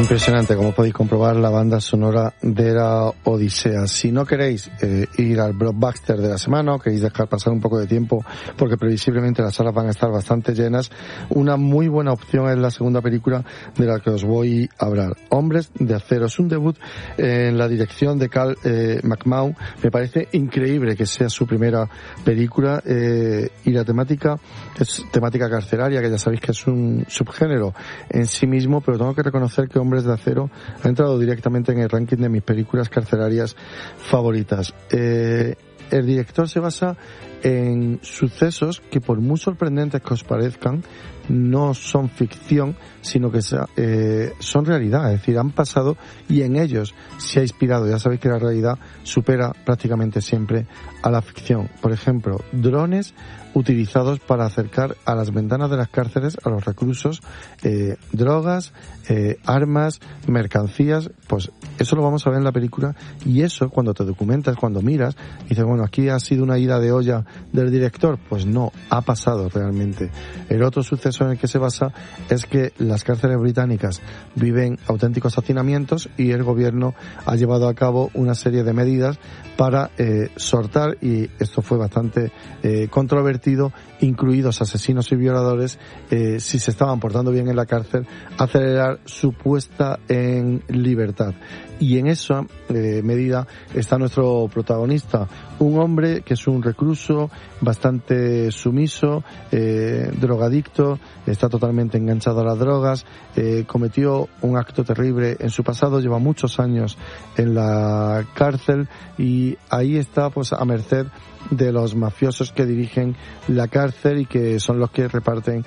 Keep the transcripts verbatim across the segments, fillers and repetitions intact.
Impresionante, como podéis comprobar, la banda sonora de la Odisea. Si no queréis eh, ir al blockbuster de la semana o queréis dejar pasar un poco de tiempo, porque previsiblemente las salas van a estar bastante llenas, una muy buena opción es la segunda película de la que os voy a hablar. Hombres de Acero. Es un debut en la dirección de Cal eh, McMahon. Me parece increíble que sea su primera película eh, y la temática es temática carcelaria, que ya sabéis que es un subgénero en sí mismo, pero tengo que reconocer que Hombres de Acero ha entrado directamente en el ranking de mis películas carcelarias favoritas. Eh, el director se basa en sucesos que, por muy sorprendentes que os parezcan, no son ficción, sino que eh, son realidad, es decir, han pasado y en ellos se ha inspirado. Ya sabéis que la realidad supera prácticamente siempre a la ficción. Por ejemplo, drones utilizados para acercar a las ventanas de las cárceles a los reclusos eh, drogas, eh, armas, mercancías. Pues eso lo vamos a ver en la película, y eso, cuando te documentas, cuando miras, dices, bueno, aquí ha sido una ida de olla del director. Pues no, ha pasado realmente. El otro suceso en el que se basa es que las cárceles británicas viven auténticos hacinamientos y el gobierno ha llevado a cabo una serie de medidas para eh, sortar, y esto fue bastante eh, controvertido, incluidos asesinos y violadores, eh, si se estaban portando bien en la cárcel, acelerar su puesta en libertad. Y en esa eh, medida está nuestro protagonista, un hombre que es un recluso bastante sumiso, eh, drogadicto, está totalmente enganchado a las drogas, eh, cometió un acto terrible en su pasado, lleva muchos años en la cárcel y ahí está pues a merced de los mafiosos que dirigen la cárcel y que son los que reparten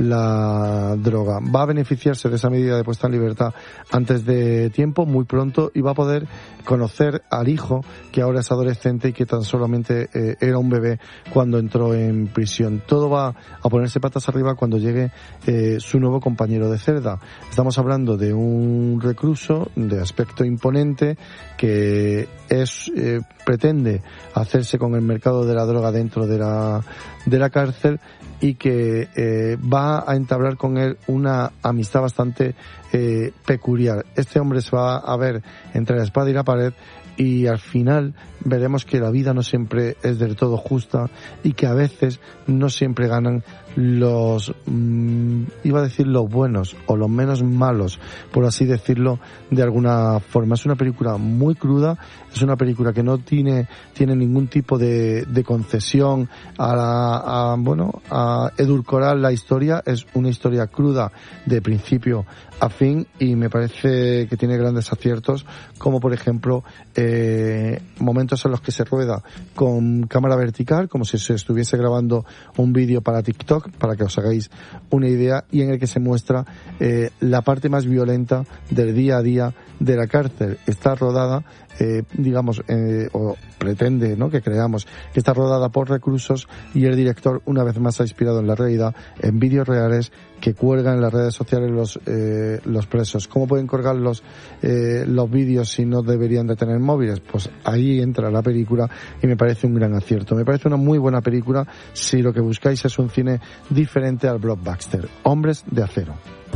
la droga. Va a beneficiarse de esa medida de puesta en libertad antes de tiempo, muy pronto, y va a poder conocer al hijo, que ahora es adolescente y que tan solamente eh, era un bebé cuando entró en prisión. Todo va a ponerse patas arriba cuando llegue eh, su nuevo compañero de celda. Estamos hablando de un recluso de aspecto imponente que es eh, pretende hacerse con el mercado de la droga dentro de la de la cárcel y que eh, va a entablar con él una amistad bastante eh, peculiar. Este hombre se va a ver entre la espada y la pared, y al final veremos que la vida no siempre es del todo justa y que a veces no siempre ganan los, mmm, iba a decir los buenos o los menos malos, por así decirlo de alguna forma. Es una película muy cruda, es una película que no tiene tiene ningún tipo de, de concesión a, la, a bueno a edulcorar la historia. Es una historia cruda de principio a fin y me parece que tiene grandes aciertos, como por ejemplo eh, momentos en los que se rueda con cámara vertical, como si se estuviese grabando un vídeo para TikTok, para que os hagáis una idea, y en el que se muestra eh, la parte más violenta del día a día de la cárcel. Está rodada, eh, digamos, eh, o pretende, ¿no?, que creamos que está rodada por reclusos, y el director una vez más ha inspirado en la realidad, en vídeos reales que cuelgan en las redes sociales los eh, los presos. ¿Cómo pueden colgar los eh, los vídeos si no deberían de tener móviles? Pues ahí entra la película y me parece un gran acierto. Me parece una muy buena película si lo que buscáis es un cine diferente al blockbuster. Hombres de Acero.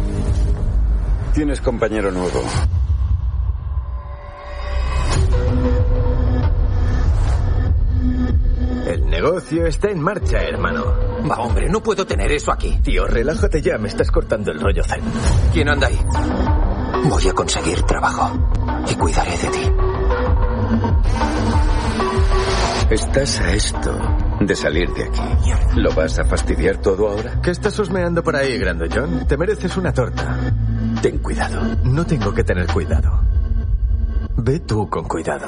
Tienes compañero nuevo. El negocio está en marcha, hermano. Va, hombre, no puedo tener eso aquí. Tío, relájate ya, me estás cortando el rollo zen. ¿Quién anda ahí? Voy a conseguir trabajo y cuidaré de ti. Estás a esto de salir de aquí. ¿Lo vas a fastidiar todo ahora? ¿Qué estás husmeando por ahí, grandullón? Te mereces una torta. Ten cuidado. No tengo que tener cuidado. Ve tú con cuidado.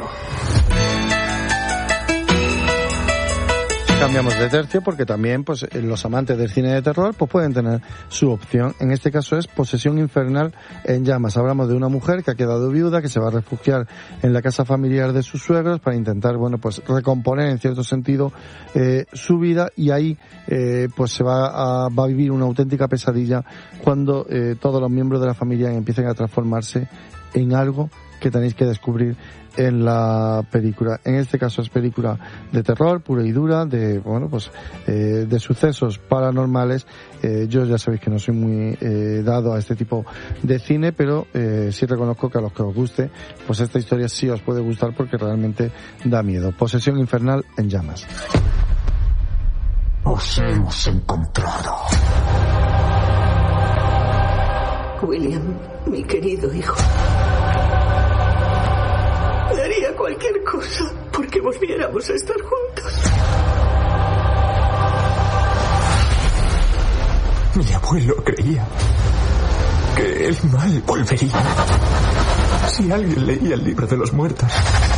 Cambiamos de tercio porque también pues los amantes del cine de terror pues pueden tener su opción. En este caso es Posesión Infernal en Llamas. Hablamos de una mujer que ha quedado viuda, que se va a refugiar en la casa familiar de sus suegros para intentar, bueno, pues recomponer en cierto sentido eh, su vida, y ahí eh, pues se va a, va a vivir una auténtica pesadilla cuando eh, todos los miembros de la familia empiecen a transformarse en algo que tenéis que descubrir en la película. En este caso es película de terror pura y dura, de bueno pues eh, de sucesos paranormales. Eh, yo ya sabéis que no soy muy eh, dado a este tipo de cine, pero eh, sí reconozco que a los que os guste, pues esta historia sí os puede gustar porque realmente da miedo. Posesión infernal en llamas. Os hemos encontrado. William, mi querido hijo. Daría cualquier cosa porque volviéramos a estar juntos. Mi abuelo creía que el mal volvería. Si alguien leía el libro de los muertos,